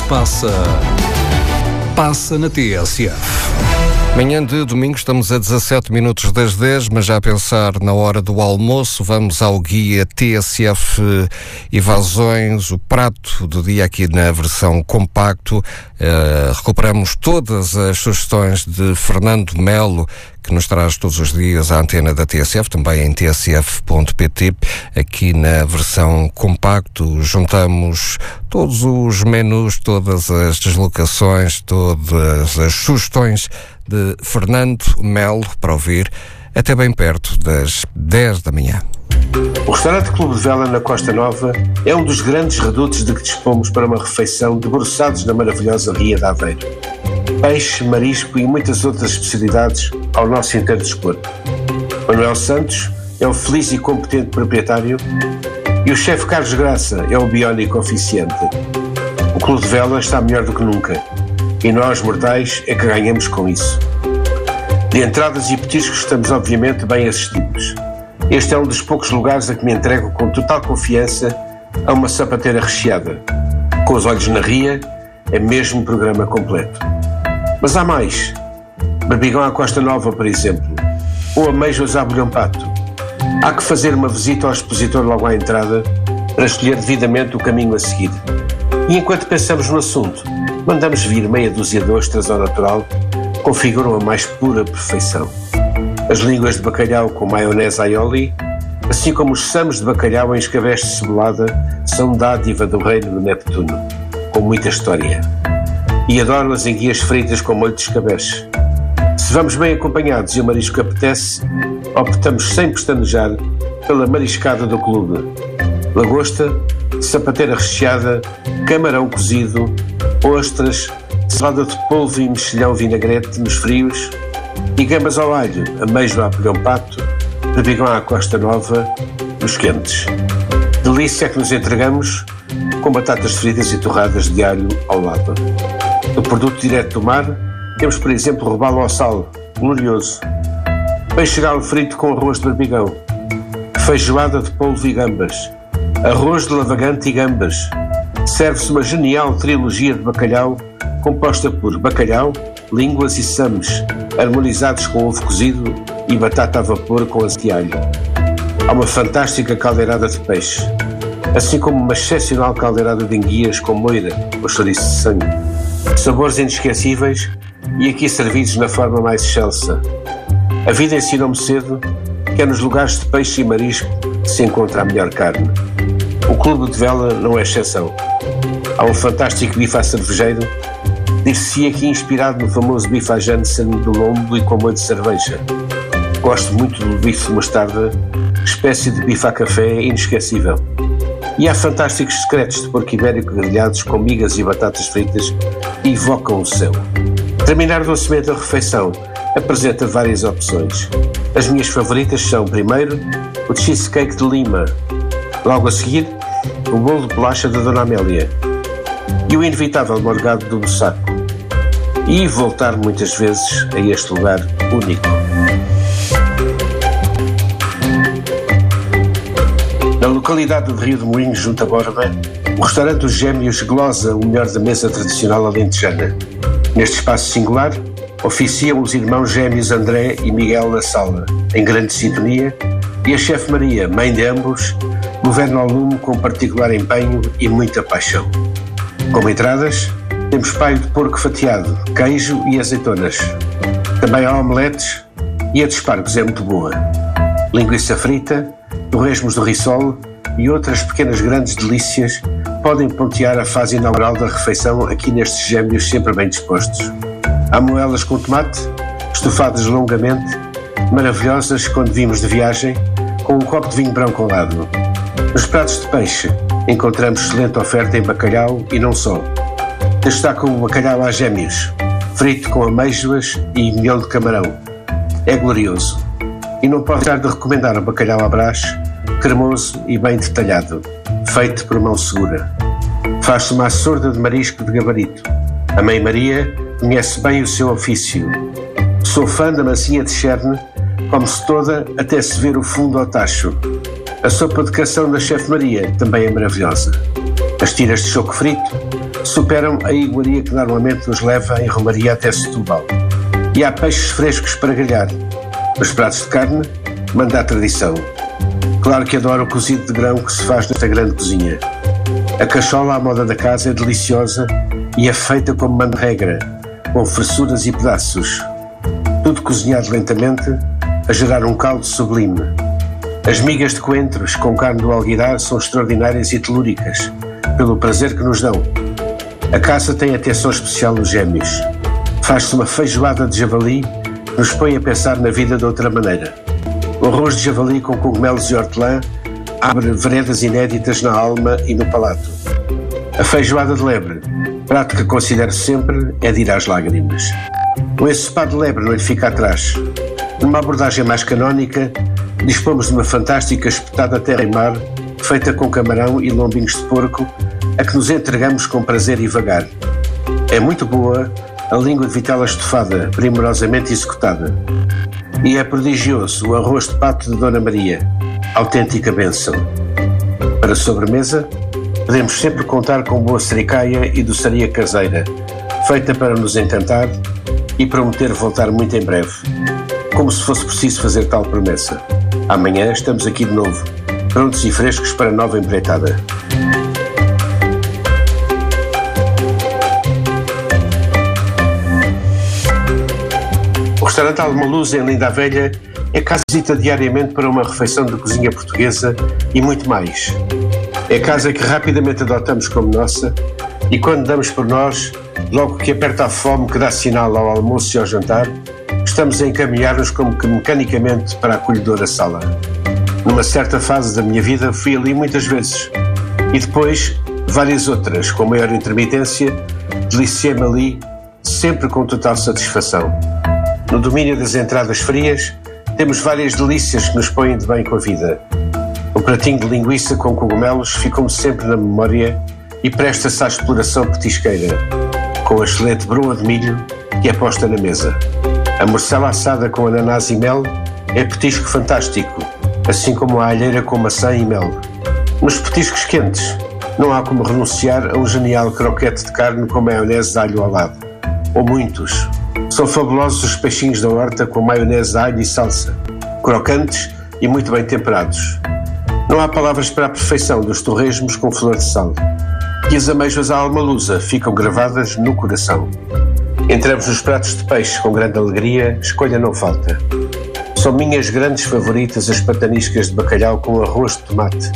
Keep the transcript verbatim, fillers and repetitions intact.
passa, passa na T S F. Manhã de domingo, estamos a dezassete minutos das dez, mas já a pensar na hora do almoço, vamos ao guia T S F Evasões, o prato do dia aqui na versão compacto. Uh, recuperamos todas as sugestões de Fernando Melo, que nos traz todos os dias a antena da T S F, também em t s f ponto p t. Aqui na versão compacto juntamos todos os menus, todas as deslocações, todas as sugestões de Fernando Melo para ouvir até bem perto das dez da manhã. O restaurante Clube de Vela na Costa Nova é um dos grandes redutos de que dispomos para uma refeição debruçados na maravilhosa Ria de Aveiro. Peixe, marisco e muitas outras especialidades ao nosso inteiro dispor. Manuel Santos é o feliz e competente proprietário e o chefe Carlos Graça é o biónico oficiante. O Clube de Vela está melhor do que nunca e nós, mortais, é que ganhamos com isso. De entradas e petiscos estamos obviamente bem assistidos. Este é um dos poucos lugares a que me entrego com total confiança a uma sapateira recheada. Com os olhos na ria, é mesmo programa completo. Mas há mais. Berbigão à Costa Nova, por exemplo, ou ameijoas à Bolhão Pato. Há que fazer uma visita ao expositor logo à entrada para escolher devidamente o caminho a seguir. E enquanto pensamos no assunto, mandamos vir meia dúzia de ostras ao natural, configuram a mais pura perfeição. As línguas de bacalhau com maionese aioli, assim como os samos de bacalhau em escabeche de cebolada, são dádiva do reino de Neptuno, com muita história. E adoro as enguias fritas com molho de escabeche. Se vamos bem acompanhados e o marisco apetece, optamos sem pestanejar pela mariscada do clube. Lagosta, sapateira recheada, camarão cozido, ostras, salada de polvo e mexilhão vinagrete nos frios e gambas ao alho, ameijo à Bolhão Pato, berbigão à Costa Nova, nos quentes. Delícia que nos entregamos com batatas fritas e torradas de alho ao lado. Do produto direto do mar, temos, por exemplo, robalo ao sal, glorioso. Peixe galo frito com arroz de berbigão. Feijoada de polvo e gambas. Arroz de lavagante e gambas. Serve-se uma genial trilogia de bacalhau composta por bacalhau, línguas e sames, harmonizados com ovo cozido e batata a vapor com azeite e alho. Há uma fantástica caldeirada de peixe, assim como uma excepcional caldeirada de enguias com moira ou chouriço de sangue. Sabores inesquecíveis e aqui servidos na forma mais excelsa. A vida ensinou-me cedo que é nos lugares de peixe e marisco que se encontra a melhor carne. O Clube de Vela não é exceção. Há um fantástico bife à cervejeiro, dir-se aqui inspirado no famoso bife à Janssen do lombo e com molho de cerveja. Gosto muito do bife de mostarda, espécie de bife à café inesquecível. E há fantásticos secretos de porco ibérico grelhados com migas e batatas fritas que evocam o céu. Terminar docemente a refeição apresenta várias opções. As minhas favoritas são, primeiro, o cheesecake de Lima, logo a seguir, o bolo de bolacha da Dona Amélia e o inevitável morgado do Bussaco. E voltar muitas vezes a este lugar único. Na localidade de Rio de Moinhos, junto a Borba, o restaurante Os Gêmeos glosa o melhor da mesa tradicional alentejana. Neste espaço singular, oficiam os irmãos gêmeos André e Miguel na sala, em grande sintonia, e a chefe Maria, mãe de ambos, governa ao lume com particular empenho e muita paixão. Como entradas, temos paio de porco fatiado, queijo e azeitonas. Também há omeletes e a de espargos é muito boa. Linguiça frita, torresmos do Rissol e outras pequenas grandes delícias podem pontear a fase inaugural da refeição aqui nestes Gêmeos sempre bem dispostos. Há moelas com tomate, estofadas longamente, maravilhosas quando vimos de viagem, com um copo de vinho branco ao lado. Nos pratos de peixe encontramos excelente oferta em bacalhau e não só. Destaca o bacalhau à Gêmeos, frito com amêijoas e miolo de camarão. É glorioso. E não posso deixar de recomendar o bacalhau à Brás, cremoso e bem detalhado, feito por mão segura. Faz-se uma açorda de marisco de gabarito. A Mãe Maria conhece bem o seu ofício. Sou fã da massinha de cherne, come-se toda até se ver o fundo ao tacho. A sopa de cação da chefe Maria também é maravilhosa. As tiras de choco frito superam a iguaria que normalmente nos leva em Romaria até Setúbal. E há peixes frescos para grelhar. Os pratos de carne manda a tradição. Claro que adoro o cozido de grão que se faz nesta grande cozinha. A cachola à moda da casa é deliciosa e é feita como manda regra, com fressuras e pedaços. Tudo cozinhado lentamente, a gerar um caldo sublime. As migas de coentros com carne do alguidar são extraordinárias e telúricas, pelo prazer que nos dão. A casa tem atenção especial nos gêmeos. Faz-se uma feijoada de javali que nos põe a pensar na vida de outra maneira. O arroz de javali com cogumelos e hortelã abre veredas inéditas na alma e no palato. A feijoada de lebre, prato que considero sempre, é de ir às lágrimas. O ensopado de lebre não lhe fica atrás. Numa abordagem mais canónica, dispomos de uma fantástica espetada terra e mar, feita com camarão e lombinhos de porco, a que nos entregamos com prazer e vagar. É muito boa a língua de vitela estofada, primorosamente executada. E é prodigioso o arroz de pato de Dona Maria, autêntica bênção. Para sobremesa, podemos sempre contar com boa sericaia e doçaria caseira, feita para nos encantar e prometer voltar muito em breve. Como se fosse preciso fazer tal promessa. Amanhã estamos aqui de novo, prontos e frescos para nova empreitada. O restaurante Alma-Luz, em Linda a Velha, é casa visita diariamente para uma refeição de cozinha portuguesa e muito mais. É casa que rapidamente adotamos como nossa e quando damos por nós, logo que aperta a fome que dá sinal ao almoço e ao jantar, estamos a encaminhar-nos como que mecanicamente para a acolhedora sala. Numa certa fase da minha vida fui ali muitas vezes e depois várias outras, com maior intermitência, deliciei-me ali sempre com total satisfação. No domínio das entradas frias, temos várias delícias que nos põem de bem com a vida. O pratinho de linguiça com cogumelos ficou-me sempre na memória e presta-se à exploração petisqueira, com a excelente broa de milho que é posta na mesa. A morcela assada com ananás e mel é petisco fantástico, assim como a alheira com maçã e mel. Nos petiscos quentes, não há como renunciar a um genial croquete de carne com maionese de alho ao lado. Ou muitos. São fabulosos os peixinhos da horta com maionese de alho e salsa, crocantes e muito bem temperados. Não há palavras para a perfeição dos torresmos com flor de sal. E as ameijas à alma-lusa ficam gravadas no coração. Entramos nos pratos de peixe com grande alegria, escolha não falta. São minhas grandes favoritas as pataniscas de bacalhau com arroz de tomate,